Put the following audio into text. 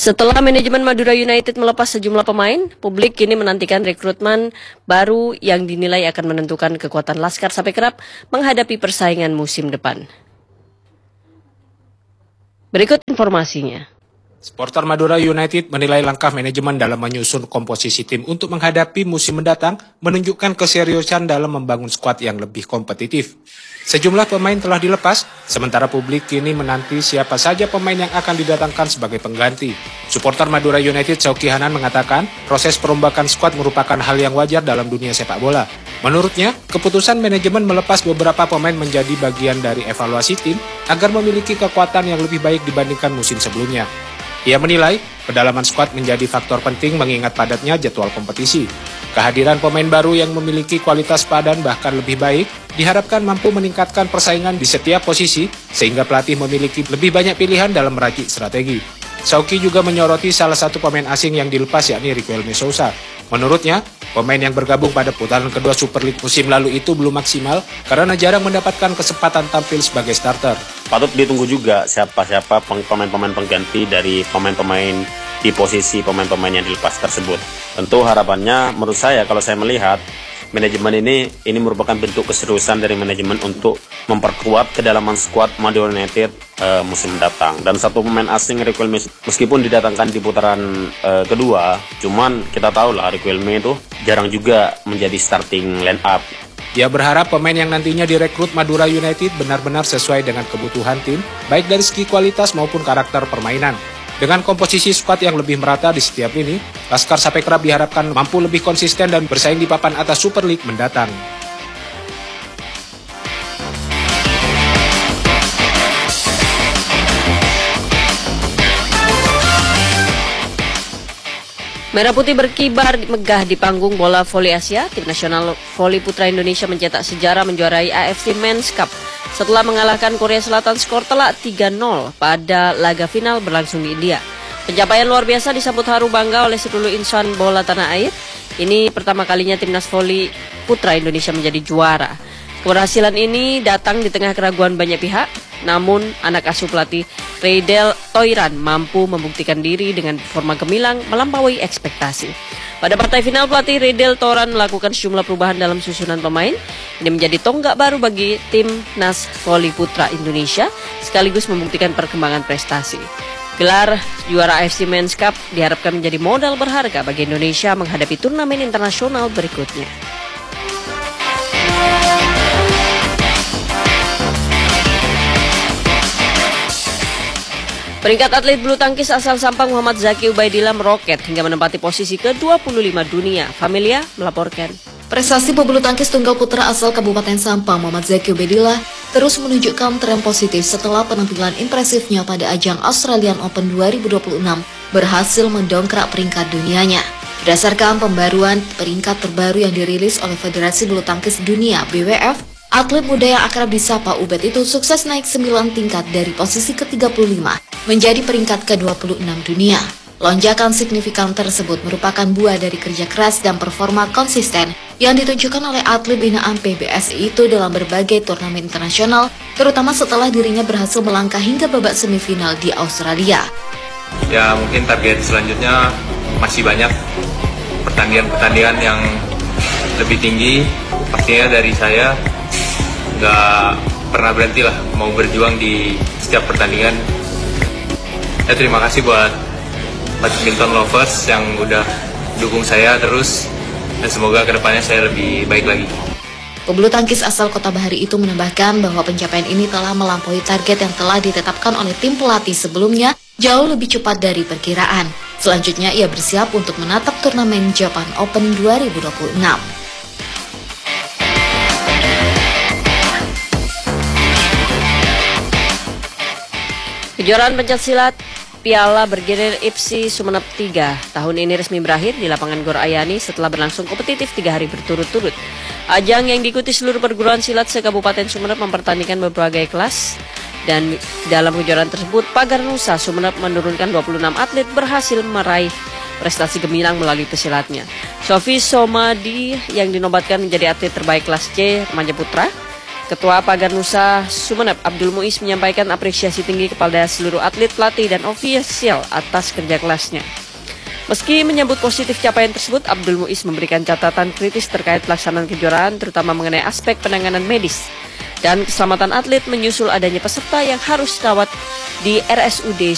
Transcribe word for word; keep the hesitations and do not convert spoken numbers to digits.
Setelah manajemen Madura United melepas sejumlah pemain, publik kini menantikan rekrutmen baru yang dinilai akan menentukan kekuatan Laskar Sapekrab menghadapi persaingan musim depan. Berikut informasinya. Supporter Madura United menilai langkah manajemen dalam menyusun komposisi tim untuk menghadapi musim mendatang menunjukkan keseriusan dalam membangun skuad yang lebih kompetitif. Sejumlah pemain telah dilepas, sementara publik kini menanti siapa saja pemain yang akan didatangkan sebagai pengganti. Supporter Madura United Sauki Hanan mengatakan proses perombakan skuad merupakan hal yang wajar dalam dunia sepak bola. Menurutnya, keputusan manajemen melepas beberapa pemain menjadi bagian dari evaluasi tim agar memiliki kekuatan yang lebih baik dibandingkan musim sebelumnya. Ia menilai kedalaman skuad menjadi faktor penting mengingat padatnya jadwal kompetisi. Kehadiran pemain baru yang memiliki kualitas padan bahkan lebih baik diharapkan mampu meningkatkan persaingan di setiap posisi sehingga pelatih memiliki lebih banyak pilihan dalam meracik strategi. Sauki juga menyoroti salah satu pemain asing yang dilepas yakni Riquelme Sousa. Menurutnya, pemain yang bergabung pada putaran kedua Super League musim lalu itu belum maksimal karena jarang mendapatkan kesempatan tampil sebagai starter. Patut ditunggu juga siapa-siapa pemain-pemain pengganti dari pemain-pemain di posisi pemain-pemain yang dilepas tersebut. Tentu harapannya menurut saya kalau saya melihat manajemen ini ini merupakan bentuk keseriusan dari manajemen untuk memperkuat kedalaman skuad Madura United uh, musim mendatang. Dan satu pemain asing Riquelme meskipun didatangkan di putaran uh, kedua, cuman kita tahu lah Riquelme itu jarang juga menjadi starting line up. Ia berharap pemain yang nantinya direkrut Madura United benar-benar sesuai dengan kebutuhan tim, baik dari segi kualitas maupun karakter permainan. Dengan komposisi skuad yang lebih merata di setiap lini, Laskar Sapekrab diharapkan mampu lebih konsisten dan bersaing di papan atas Super League mendatang. Merah Putih berkibar megah di panggung bola voli Asia. Tim nasional voli putra Indonesia mencetak sejarah menjuarai A F C Men's Cup setelah mengalahkan Korea Selatan skor telak tiga nol pada laga final berlangsung di India. Pencapaian luar biasa disambut haru bangga oleh seluruh insan bola tanah air. Ini pertama kalinya timnas voli putra Indonesia menjadi juara. Keberhasilan ini datang di tengah keraguan banyak pihak, namun anak asuh pelatih Reidel Toiran mampu membuktikan diri dengan performa gemilang melampaui ekspektasi. Pada partai final, pelatih Reidel Toiran melakukan sejumlah perubahan dalam susunan pemain. Ini menjadi tonggak baru bagi timnas voli putra Indonesia, sekaligus membuktikan perkembangan prestasi. Gelar juara A F C Men's Cup diharapkan menjadi modal berharga bagi Indonesia menghadapi turnamen internasional berikutnya. Peringkat atlet bulu tangkis asal Sampang Muhammad Zaki Ubaidillah meroket hingga menempati posisi ke dua puluh lima dunia. Familia melaporkan. Prestasi pebulu tangkis tunggal putra asal Kabupaten Sampang Muhammad Zaki Ubaidillah terus menunjukkan tren positif setelah penampilan impresifnya pada ajang Australian Open dua ribu dua puluh enam berhasil mendongkrak peringkat dunianya. Berdasarkan pembaruan peringkat terbaru yang dirilis oleh Federasi Bulu Tangkis Dunia B W F, atlet muda yang akrab disapa Ubed itu sukses naik sembilan tingkat dari posisi ke tiga puluh lima menjadi peringkat ke dua puluh enam dunia. Lonjakan signifikan tersebut merupakan buah dari kerja keras dan performa konsisten yang ditunjukkan oleh atlet binaan P B S I itu dalam berbagai turnamen internasional, terutama setelah dirinya berhasil melangkah hingga babak semifinal di Australia. Ya, mungkin target selanjutnya masih banyak pertandingan-pertandingan yang lebih tinggi. Pastinya dari saya nggak pernah berhenti lah, mau berjuang di setiap pertandingan. Ya, terima kasih buat badminton lovers yang udah dukung saya terus, dan semoga kedepannya saya lebih baik lagi. Pebulu tangkis asal Kota Bahari itu menambahkan bahwa pencapaian ini telah melampaui target yang telah ditetapkan oleh tim pelatih sebelumnya jauh lebih cepat dari perkiraan. Selanjutnya ia bersiap untuk menatap turnamen Japan Open dua ribu dua puluh enam. Kejuaraan pencaksilat Piala Bergilir I P S I Sumeneb tiga tahun ini resmi berakhir di lapangan Gor Ayani setelah berlangsung kompetitif tiga hari berturut-turut. Ajang yang diikuti seluruh perguruan silat se-Kabupaten Sumeneb mempertandingkan berbagai kelas, dan dalam kejuaraan tersebut Pagar Nusa Sumeneb menurunkan dua puluh enam atlet berhasil meraih prestasi gemilang melalui pesilatnya. Sofi Somadi yang dinobatkan menjadi atlet terbaik kelas C remaja putra. Ketua Paganusa Sumeneb Abdul Muiz menyampaikan apresiasi tinggi kepada seluruh atlet, pelatih, dan ofisial atas kerja kerasnya. Meski menyambut positif capaian tersebut, Abdul Muiz memberikan catatan kritis terkait pelaksanaan kejuaraan, terutama mengenai aspek penanganan medis dan keselamatan atlet menyusul adanya peserta yang harus dirawat di R S U D